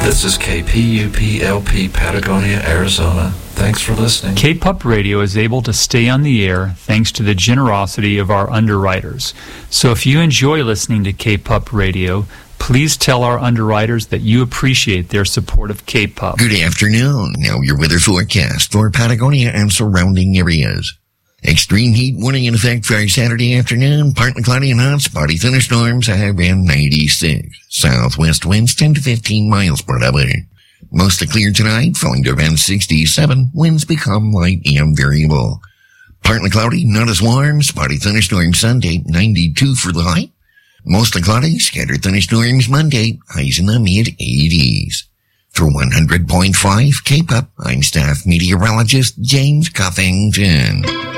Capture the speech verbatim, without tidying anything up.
This is K P U P L P Patagonia, Arizona. Thanks for listening. K-Pup Radio is able to stay on the air thanks to the generosity of our underwriters. So if you enjoy listening to K-Pup Radio, please tell our underwriters that you appreciate their support of K-Pup. Good afternoon. Now your weather forecast for Patagonia and surrounding areas. Extreme heat warning in effect Friday, Saturday afternoon. Partly cloudy and hot, spotty thunderstorms, high around ninety-six. Southwest winds ten to fifteen miles per hour. Mostly clear tonight, falling to around sixty-seven. Winds become light and variable. Partly cloudy, not as warm. Spotty thunderstorms Sunday, ninety-two for the high. Mostly cloudy, scattered thunderstorms Monday, highs in the mid-eighties. For one hundred point five K-Pup, I'm staff meteorologist James Cuffington.